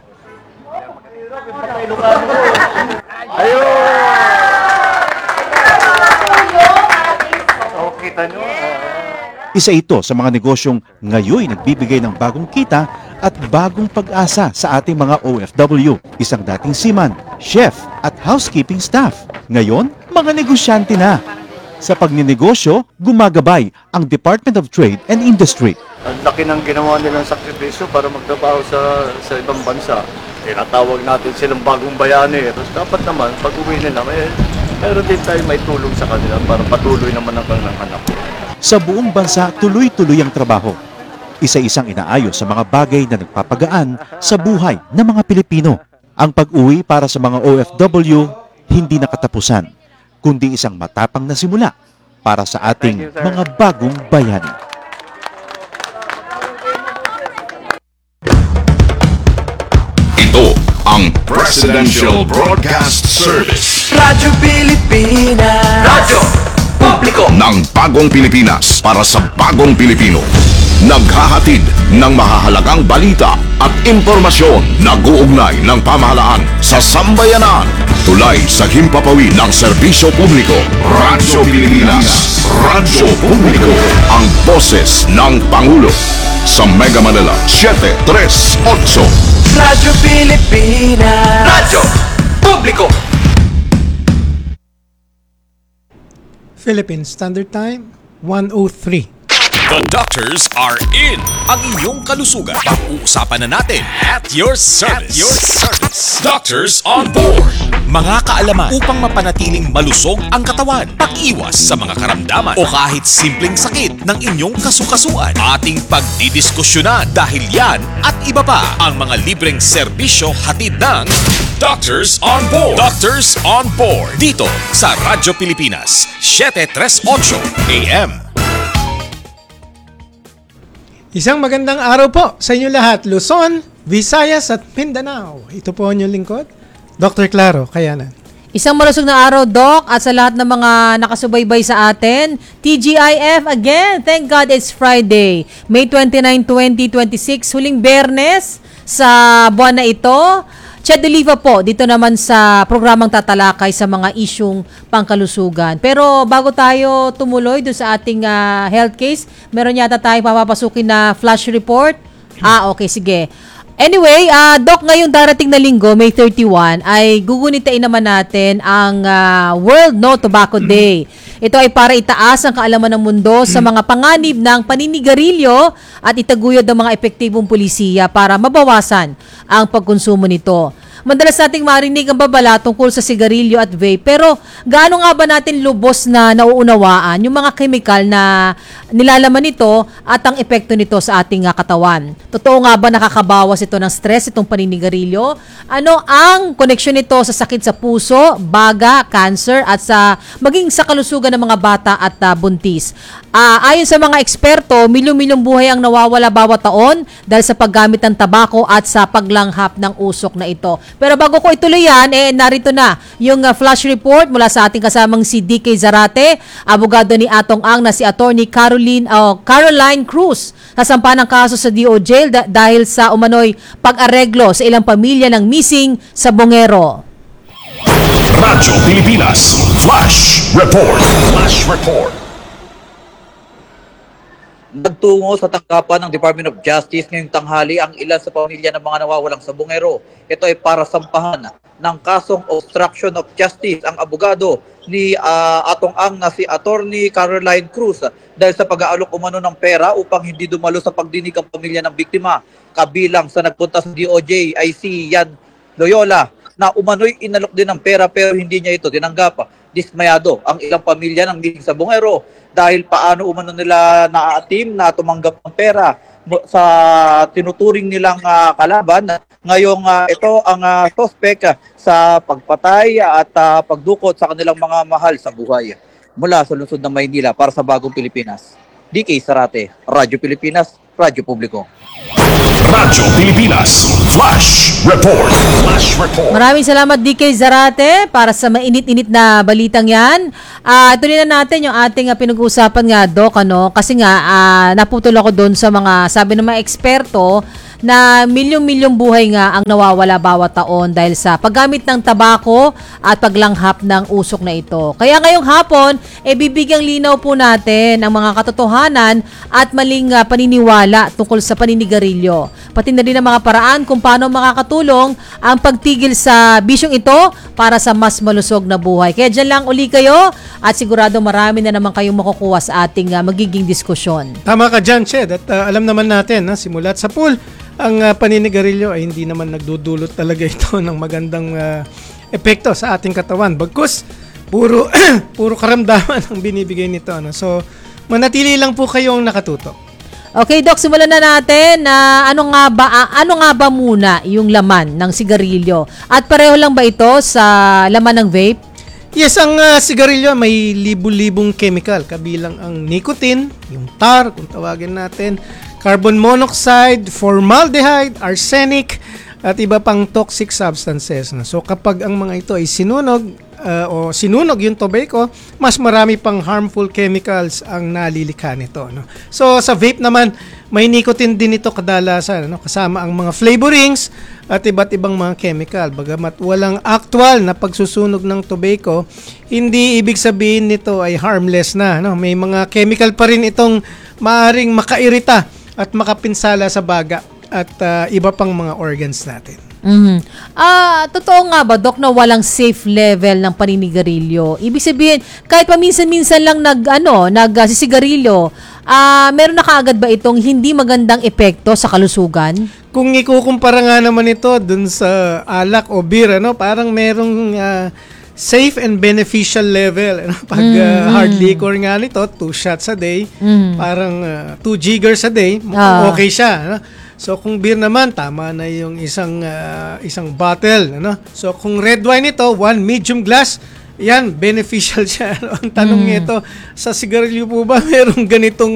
Isa ito sa mga negosyong ngayon nagbibigay ng bagong kita at bagong pag-asa sa ating mga OFW. Isang dating seaman, chef at housekeeping staff. Ngayon, mga negosyante na. Sa pagninegosyo, gumagabay ang Department of Trade and Industry. Ang laki ng ginawa nilang sakripisyo para magtrabaho sa ibang bansa. Tinatawag natin silang bagong bayani. Tapos dapat naman, pag uwi nila, meron din tayo may tulong sa kanila para patuloy naman ang kanilang anak. Sa buong bansa, tuloy-tuloy ang trabaho. Isa-isang inaayos sa mga bagay na nagpapagaan sa buhay ng mga Pilipino. Ang pag-uwi para sa mga OFW, hindi nakatapusan, kundi isang matapang na simula para sa ating mga bagong bayani. Ito ang Presidential Broadcast Service. Radyo Pilipinas. Radyo Publiko Ng bagong Pilipinas para sa bagong Pilipino. Naghahatid ng mahahalagang balita at impormasyon na guugnay ng pamahalaan sa sambayanan. Tulay sa himpapawid ng serbisyo publiko. Radyo Pilipinas. Radyo Publiko. Ang boses ng Pangulo. Sa Mega Manila, 738. Radyo Pilipinas. Radyo Publiko. Philippine Standard Time, 1:03. The doctors are in. Ang inyong kalusugan. Pag-uusapan na natin at your service. Doctors on board. Mga kaalaman upang mapanatiling malusog ang katawan. Pag-iwas sa mga karamdaman o kahit simpleng sakit ng inyong kasukasuan. Ating pagdidiskusyonan dahil yan at iba pa ang mga libreng serbisyo hatid ng Doctors on Board. Doctors on Board. Dito sa Radyo Pilipinas, 738 AM. Isang magandang araw po sa inyo lahat, Luzon, Visayas at Mindanao. Ito po ang inyong lingkod, Dr. Claro Kayanan. Isang malusog na araw, Doc, at sa lahat ng mga nakasubaybay sa atin, TGIF again. Thank God it's Friday, May 29, 2026, huling Biyernes sa buwan na ito. Ched Oliva po, dito naman sa programang tatalakay sa mga isyung pangkalusugan. Pero bago tayo tumuloy doon sa ating health case, meron yata tayong papapasukin na flash report. Okay, sige. Anyway, Doc, ngayong darating na linggo, May 31, ay gugunitain naman natin ang World No Tobacco Day. Ito ay para itaas ang kaalaman ng mundo sa mga panganib ng paninigarilyo at itaguyod ang mga epektibong pulisiya para mabawasan ang pagkonsumo nito. Madalas nating marinig ang babala tungkol sa sigarilyo at vape, pero gaano nga ba natin lubos na nauunawaan yung mga chemical na nilalaman nito at ang epekto nito sa ating katawan? Totoo nga ba nakakabawas ito ng stress, itong paninigarilyo? Ano ang koneksyon nito sa sakit sa puso, baga, cancer at maging sa kalusugan ng mga bata at buntis? Ayon sa mga eksperto, milyong-milyong buhay ang nawawala bawat taon dahil sa paggamit ng tabako at sa paglanghap ng usok na ito. Pero bago ko ituloy yan, narito na yung flash report mula sa ating kasamang si DK Zarate, abogado ni Atong Ang na si Attorney Caroline Cruz. Nasampa ng kaso sa DOJ dahil sa umano'y pag-areglo sa ilang pamilya ng missing sa Bongero. Radyo Pilipinas, Flash Report. Flash Report. Nagtungo sa tanggapan ng Department of Justice ngayong tanghali ang ilan sa pamilya ng mga nawawalang sa Bongero. Ito ay para sampahan ng kasong obstruction of justice ang abogado ni Atong Ang na si Attorney Caroline Cruz dahil sa pag-aalok umano ng pera upang hindi dumalo sa pagdinig ang pamilya ng biktima. Kabilang sa nagpunta sa DOJ ay si Yan Loyola na umano'y inalok din ng pera pero hindi niya ito tinanggap. Dismayado ang ilang pamilya ng missing sa Bongero dahil paano umano nila naaatim na tumanggap ng pera sa tinuturing nilang kalaban Ngayong ito ang suspect sa pagpatay at pagdukot sa kanilang mga mahal sa buhay. Mula sa lungsod ng Maynila para sa Bagong Pilipinas. DK Sarate, Radyo Pilipinas, Radyo Publiko. Radyo Pilipinas Flash Report. Flash Report. Maraming salamat DK Zarate para sa mainit-init na balitang yan. Tuloy na natin yung ating pinag-uusapan nga, Doc, kasi nga naputol ako doon sa mga sabi ng mga eksperto na milyong-milyong buhay nga ang nawawala bawat taon dahil sa paggamit ng tabako at paglanghap ng usok na ito. Kaya ngayong hapon, bibigyang linaw po natin ang mga katotohanan at maling paniniwala tungkol sa paninigarilyo. Pati na rin ang mga paraan kung paano makakatulong ang pagtigil sa bisyong ito para sa mas malusog na buhay. Kaya dyan lang uli kayo at sigurado marami na naman kayong makukuha sa ating magiging diskusyon. Tama ka dyan, Ched. At alam naman natin, simulat sa pool, ang paninigarilyo ay hindi naman nagdudulot talaga ito ng magandang epekto sa ating katawan. Bagkus, puro karamdaman ang binibigay nito. So, manatili lang po kayong nakatuto. Okay, Doc, simulan na natin na ano nga ba muna yung laman ng sigarilyo? At pareho lang ba ito sa laman ng vape? Yes, ang sigarilyo may libu-libong chemical, kabilang ang nicotine, yung tar, kung tawagin natin, carbon monoxide, formaldehyde, arsenic, at iba pang toxic substances. So kapag ang mga ito ay sinunog yung tobacco, mas marami pang harmful chemicals ang nalilikha nito. So sa vape naman, may nicotine din ito kadalasan, kasama ang mga flavorings at iba't ibang mga chemical. Bagamat walang actual na pagsusunog ng tobacco, hindi ibig sabihin nito ay harmless na. May mga chemical pa rin itong maaring makairita at makapinsala sa baga at iba pang mga organs natin. Totoo nga ba, Doc, na walang safe level ng paninigarilyo? Ibig sabihin, kahit paminsan-minsan lang nagsisigarilyo, meron na kaagad ba itong hindi magandang epekto sa kalusugan? Kung ikukumpara nga naman ito dun sa alak o beer, parang merong safe and beneficial level. Pag hard liquor nga nito, 2 shots a day, parang 2 jiggers a day, okay siya. So kung beer naman, tama na yung isang bottle. So kung red wine ito, 1 medium glass, yan, beneficial siya. Ang tanong nito, sa sigarilyo po ba merong ganitong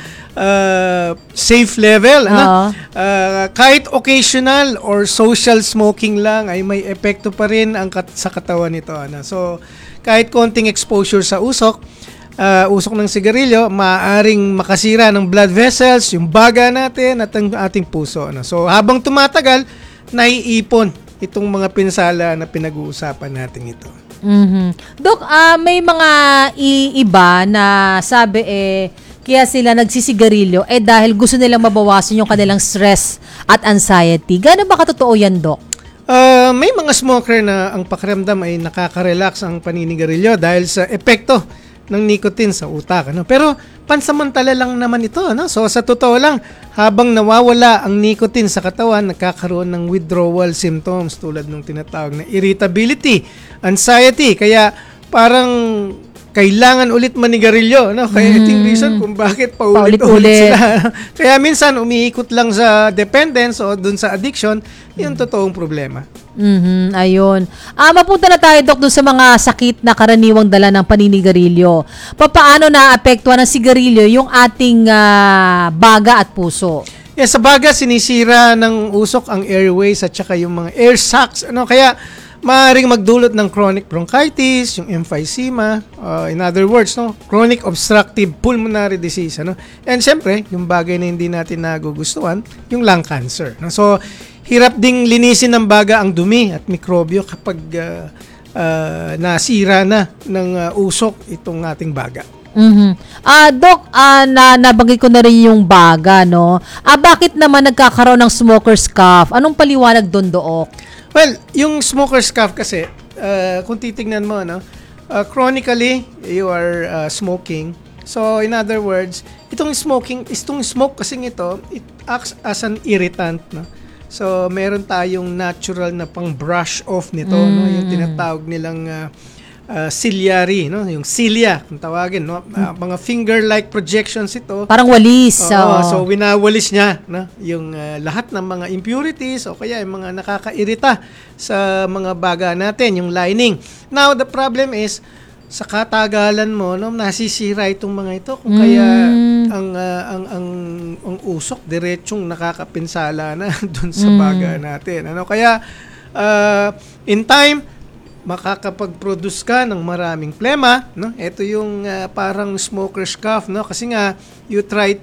safe level? Kahit occasional or social smoking lang ay may epekto pa rin sa katawan nito. So kahit konting exposure sa usok ng sigarilyo, maaaring makasira ng blood vessels, yung baga natin at ang ating puso. So habang tumatagal, naiipon itong mga pinsala na pinag-uusapan natin ito. Dok, may mga iba na sabi kaya sila nagsisigarilyo dahil gusto nilang mabawasan yung kanilang stress at anxiety. Gano'n ba katotoo yan, Dok? May mga smoker na ang pakiramdam ay nakaka-relax ang paninigarilyo dahil sa epekto ng nicotine sa utak. Pero pansamantala lang naman ito. So sa totoo lang, habang nawawala ang nicotine sa katawan, nagkakaroon ng withdrawal symptoms tulad ng tinatawag na irritability, anxiety. Kaya parang kailangan ulit manigarilyo. Kaya ito yung reason kung bakit paulit-ulit sila. Kaya minsan umiikot lang sa dependence o dun sa addiction, yung totoong problema. Ayun. Mapunta na tayo, Dok, dun sa mga sakit na karaniwang dala ng paninigarilyo. Paano naapektuhan ng sigarilyo yung ating baga at puso? Sa baga, sinisira ng usok ang airways at saka yung mga air sacs. Kaya maaaring magdulot ng chronic bronchitis, yung emphysema, in other words, chronic obstructive pulmonary disease. And siyempre, yung bagay na hindi natin nagugustuhan, yung lung cancer. So, hirap ding linisin ng baga ang dumi at mikrobyo kapag nasira na ng usok itong ating baga. Dok, nabanggit ko na rin yung baga, bakit naman nagkakaroon ng smoker's cough? Anong paliwanag doon, Dook? Well, yung smoker's cough kasi, kung titignan mo, chronically, you are smoking. So, in other words, itong smoke kasing ito, it acts as an irritant. So, meron tayong natural na pang brush off nito, yung tinatawag nilang ciliary, no? Yung cilia, kung tawagin, no? Mga finger-like projections ito. Parang walis. So winawalis niya, no? Yung lahat ng mga impurities o kaya yung mga nakakairita sa mga baga natin, yung lining. Now, the problem is, sa katagalan mo, no, nasisira itong mga ito. Kung kaya ang usok diretsong nakakapinsala na dun sa baga natin. Ano? Kaya, in time, makakapag-produce ka ng maraming plema, no? Ito yung parang smoker's cough, no? Kasi nga you try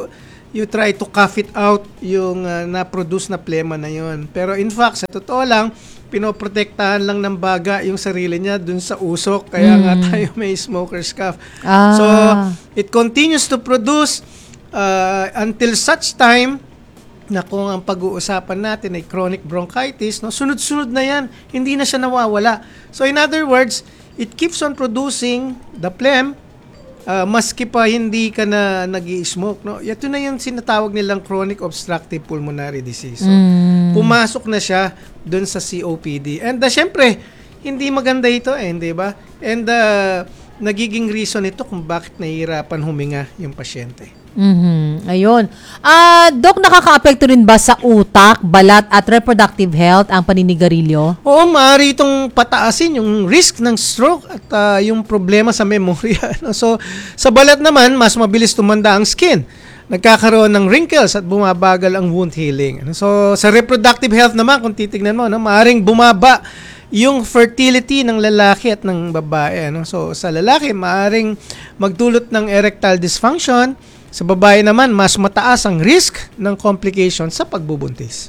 to cough it out yung na-produce na plema na yon. Pero in fact, sa totoo lang, pinoprotektahan lang ng baga yung sarili niya dun sa usok, kaya nga tayo may smoker's cough. So it continues to produce until such time na kung ang pag-uusapan natin ay chronic bronchitis, no, sunod-sunod na yan, hindi na siya nawawala. So in other words, it keeps on producing the phlegm maski pa hindi ka na nag-i-smoke. No? Ito na yung sinatawag nilang chronic obstructive pulmonary disease. So, pumasok na siya dun sa COPD. And syempre, hindi maganda ito hindi ba? And nagiging reason ito kung bakit nahihirapan huminga yung pasyente. Ayun. Doc, nakaka-apekto rin ba sa utak, balat at reproductive health ang paninigarilyo? Oo, maaari itong pataasin yung risk ng stroke at yung problema sa memorya. No? So, sa balat naman, mas mabilis tumanda ang skin. Nagkakaroon ng wrinkles at bumabagal ang wound healing. So, sa reproductive health naman, kung titignan mo, no, maaaring bumaba yung fertility ng lalaki at ng babae. No? So, sa lalaki, maaaring magdulot ng erectile dysfunction. Sa babae naman, mas mataas ang risk ng complication sa pagbubuntis.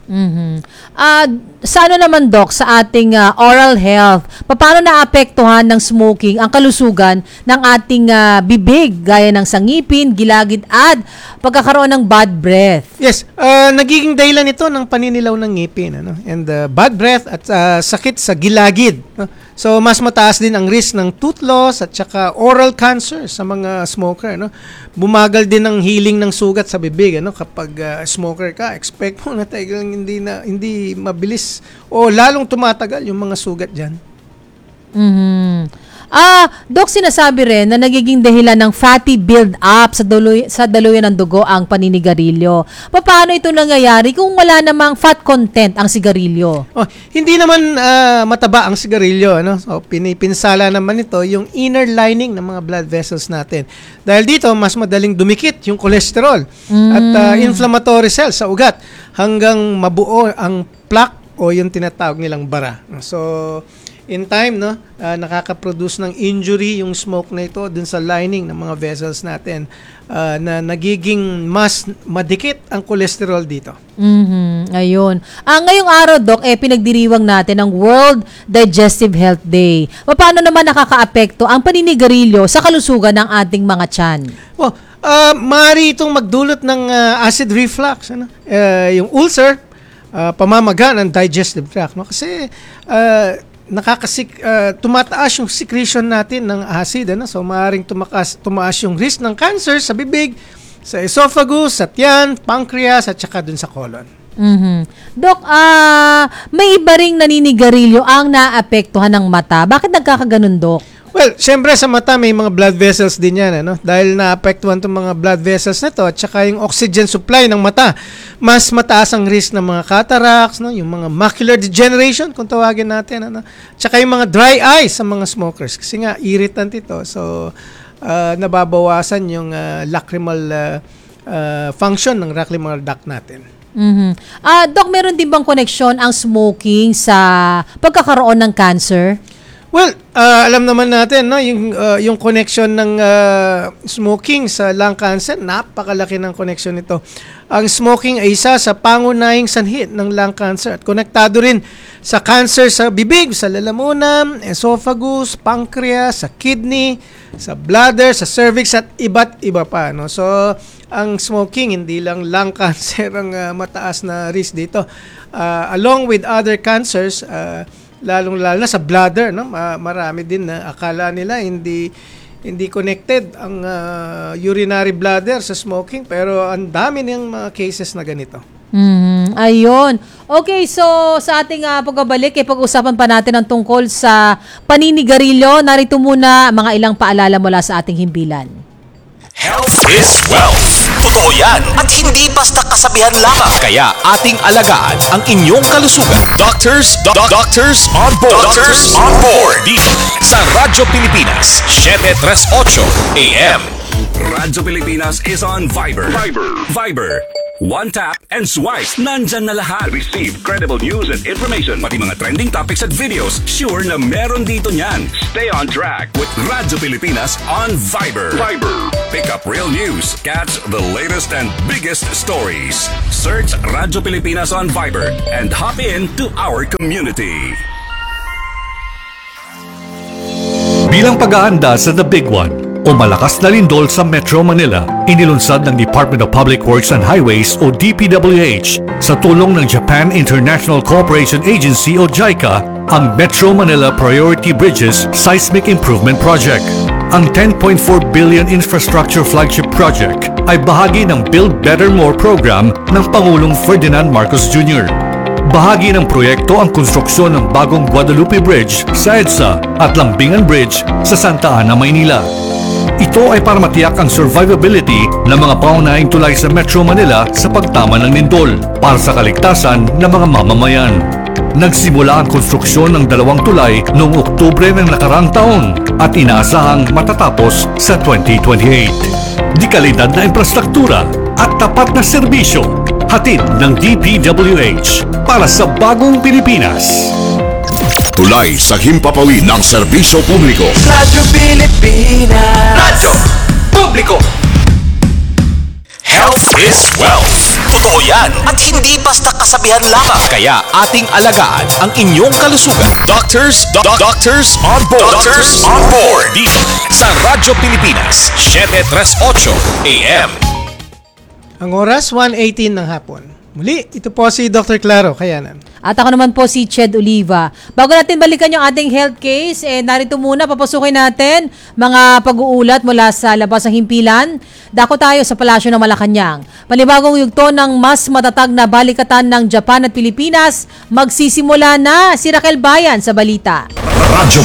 Sa ano naman, Doc, sa ating oral health, paano naapektuhan ng smoking ang kalusugan ng ating bibig, gaya ng sangipin, gilagid at pagkakaroon ng bad breath? Yes, nagiging dahilan ito ng paninilaw ng ngipin, ano? And bad breath at sakit sa gilagid. No? So, mas mataas din ang risk ng tooth loss at saka oral cancer sa mga smoker. No? Bumagal din ang healing ng sugat sa bibig. Ano? Kapag smoker ka, expect mo na talagang hindi mabilis o lalong tumatagal yung mga sugat dyan. Doc, sinasabi rin na nagiging dahilan ng fatty build-up sa daluyan ng dugo ang paninigarilyo. Paano ito nangyayari kung wala namang fat content ang sigarilyo? Hindi naman mataba ang sigarilyo. Ano? So, pinipinsala naman ito yung inner lining ng mga blood vessels natin. Dahil dito, mas madaling dumikit yung cholesterol at inflammatory cells sa ugat hanggang mabuo ang plaque o yung tinatawag nilang bara. So, in time, no, nakaka-produce ng injury yung smoke na ito dun sa lining ng mga vessels natin na nagiging mas madikit ang cholesterol dito. Ayun. Ngayong araw, Doc, pinagdiriwang natin ang World Digestive Health Day. Paano naman nakaka-apekto ang paninigarilyo sa kalusugan ng ating mga tiyan? Maaari itong magdulot ng acid reflux, ano? Yung ulcer, pamamaga ng digestive tract. No? Kasi tumataas yung secretion natin ng acid, ano? So maaaring tumaas yung risk ng cancer sa bibig, sa esophagus, sa tiyan, pancreas at saka dun sa colon. Doc, may iba ring naninigarilyo ang naapektuhan ng mata. Bakit nagkakaganon, Doc? Well, syempre sa mata may mga blood vessels din yan, ano? Dahil naapektuhan itong mga blood vessels na to at saka yung oxygen supply ng mata, mas mataas ang risk ng mga cataracts, no? Yung mga macular degeneration, kung tawagin natin, ano? Tsaka yung mga dry eyes sa mga smokers kasi nga irritant ito. So, nababawasan yung lacrimal function ng lacrimal duct natin. Doc, meron din bang koneksyon ang smoking sa pagkakaroon ng cancer? Well, alam naman natin, no, yung connection ng smoking sa lung cancer, napakalaki ng connection nito. Ang smoking ay isa sa pangunahing sanhi ng lung cancer at konektado rin sa cancer sa bibig, sa lalamunan, esophagus, pancreas, sa kidney, sa bladder, sa cervix at iba't iba pa. No? So, ang smoking, hindi lang lung cancer ang mataas na risk dito. Along with other cancers, lalong-lalo na sa bladder, no? Marami din na akala nila hindi connected ang urinary bladder sa smoking, pero ang dami ng mga cases na ganito. Ayun. Okay, so sa ating pagbabalik, pag-usapan pa natin ang tungkol sa paninigarilyo. Narito muna mga ilang paalala mula sa ating himpilan. Health is wealth. Totoo yan at hindi basta kasabihan lamang. Kaya ating alagaan ang inyong kalusugan. Doctors on board. Doctors on board. Dito sa Radyo Pilipinas, 738 AM. Radyo Pilipinas is on Viber. Viber. One tap and swipe. Nandyan na lahat. Receive credible news and information. Pati mga trending topics at videos. Sure na meron dito niyan. Stay on track with Radyo Pilipinas on Viber. Pick up real news. Catch the latest and biggest stories. Search Radyo Pilipinas on Viber and hop in to our community. Bilang pag-aanda sa The Big One o malakas na lindol sa Metro Manila, inilunsad ng Department of Public Works and Highways o DPWH sa tulong ng Japan International Cooperation Agency o JICA ang Metro Manila Priority Bridges Seismic Improvement Project. Ang 10.4 billion infrastructure flagship project ay bahagi ng Build Better More program ng Pangulong Ferdinand Marcos Jr. Bahagi ng proyekto ang konstruksyon ng bagong Guadalupe Bridge sa EDSA at Lambingan Bridge sa Santa Ana, Maynila. Ito ay para matiyak ang survivability ng mga paunahing tulay sa Metro Manila sa pagtama ng lindol para sa kaligtasan ng mga mamamayan. Nagsimula ang konstruksyon ng 2 tulay noong Oktubre ng nakarang taon at inaasahang matatapos sa 2028. Di kalidad na infrastruktura at tapat na serbisyo, hatid ng DPWH para sa bagong Pilipinas. Tulay sa himpapawid ng serbisyo publiko. Radyo Pilipinas. Radyo Publiko. Health is wealth. Totoo yan at hindi basta kasabihan lamang. Kaya ating alagaan ang inyong kalusugan. Doctors on board. Doctors on board. Dito sa Radyo Pilipinas, 738 AM. Ang oras, 1:18 ng hapon. Muli, ito po si Dr. Claro Kayanan. At ako naman po si Ched Oliva. Bago natin balikan yung ating health case, narito muna, papasukin natin mga pag-uulat mula sa labas ng himpilan. Dako tayo sa Palasyo ng Malacanang. Panibagong yugto ng mas matatag na balikatan ng Japan at Pilipinas, magsisimula na. Si Raquel Bayan sa balita. Radyo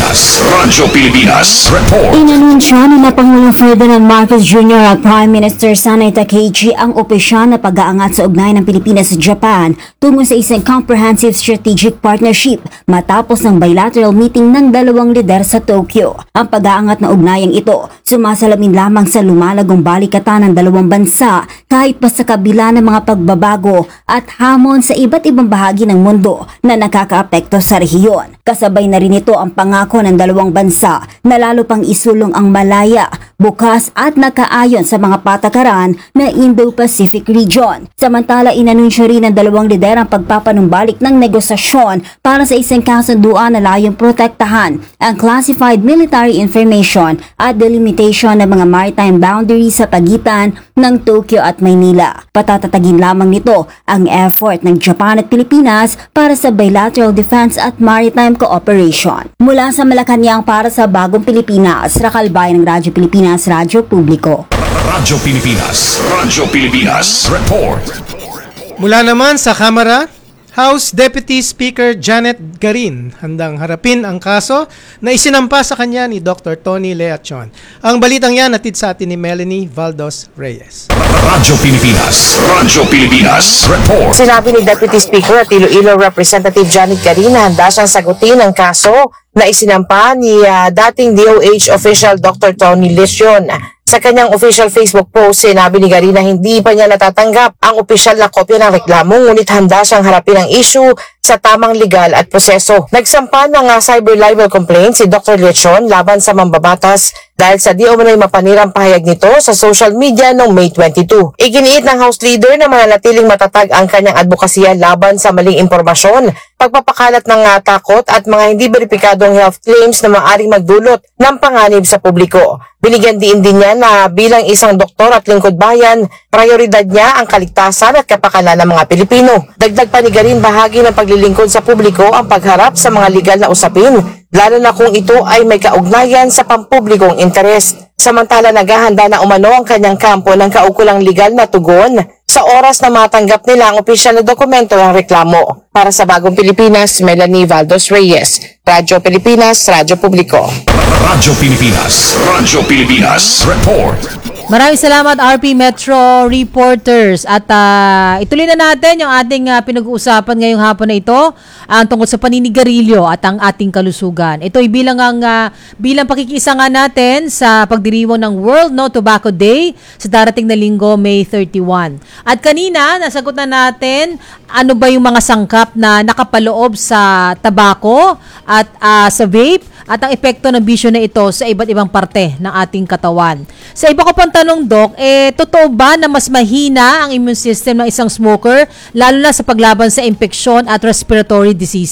Pilipinas Report. Inanunsyo ni Pangulong Ferdinand Marcos Jr. at Prime Minister Sanay Takeichi ang opisyal na pag-aangat sa ugnayan ng Pilipinas sa Japan tungo sa isang comprehensive strategic partnership matapos ng bilateral meeting ng dalawang lider sa Tokyo. Ang pag-aangat na ugnayang ito sumasalamin lamang sa lumalagong balikatan ng dalawang bansa kahit pa sa kabila ng mga pagbabago at hamon sa iba't ibang bahagi ng mundo na nakakaapekto sa rehiyon. Kasabay na rin ito ang pangako ng dalawang bansa na lalo pang isulong ang malaya, bukas at nakaayon sa mga patakaran na Indo-Pacific region. Samantala, inanunsyo rin ng dalawang lider ang pagpapanumbalik ng negosasyon para sa isang kasunduan na layong protektahan ang classified military information at delimitation ng mga maritime boundaries sa pagitan ng Tokyo at Maynila. Patatatagin lamang nito ang effort ng Japan at Pilipinas para sa bilateral defense at maritime cooperation. Mula sa Malacanang para sa bagong Pilipinas, Raquel Bayan ng Radyo Pilipinas, Radyo Publiko. Radyo Pilipinas Report. Mula naman sa Kamara, House Deputy Speaker Janet Garin handang harapin ang kaso na isinampa sa kanya ni Dr. Tony Leachon. Ang balitang yan natid sa atin ni Melanie Valdos Reyes. Radyo Pilipinas Report. Sinabi ni Deputy Speaker at Iloilo Representative Janet Garin na handa siyang sagutin ang kaso na isinampa ni dating DOH official Dr. Tony Leachon. Sa kanyang official Facebook post, sinabi ni Garin na hindi pa niya natatanggap ang opisyal na kopya ng reklamo, ngunit handa siyang harapin ang issue sa tamang legal at proseso. Nagsampa ng cyber libel complaint si Dr. Leachon laban sa mambabatas dahil sa di umano'y mapanirang pahayag nito sa social media noong May 22. Iginiit ng House Leader na mananatiling matatag ang kanyang advokasya laban sa maling impormasyon, pagpapakalat ng takot at mga hindi beripikadong health claims na maaaring magdulot ng panganib sa publiko. Binigyan din niya na bilang isang doktor at lingkod bayan, prioridad niya ang kaligtasan at kapakanan ng mga Pilipino. Dagdag pa ni Garin, bahagi ng paglilingkod sa publiko ang pagharap sa mga legal na usapin, lalo na kung ito ay may kaugnayan sa pampublikong interes. Samantala, naghahanda na umano ang kanyang kampo ng kaukulang legal na tugon sa oras na matanggap nila ang opisyal na dokumento ng reklamo. Para sa Bagong Pilipinas, Melanie Valdos Reyes, Radyo Pilipinas, Radyo Publiko. Radyo Pilipinas. Radyo Pilipinas. Report. Maraming salamat RP Metro reporters at ituloy na natin yung ating pinag-uusapan ngayong hapon na ito ang tungkol sa paninigarilyo at ang ating kalusugan. Ito ay bilang pakikisa nga natin sa pagdiriwang ng World No Tobacco Day sa darating na linggo, May 31. At kanina nasagot na natin ano ba yung mga sangkap na nakapaloob sa tabako at sa vape at ang epekto ng bisyo na ito sa iba't ibang parte ng ating katawan. Sa iba ko pang tanong, Doc, totoo ba na mas mahina ang immune system ng isang smoker lalo na sa paglaban sa impeksyon at respiratory disease?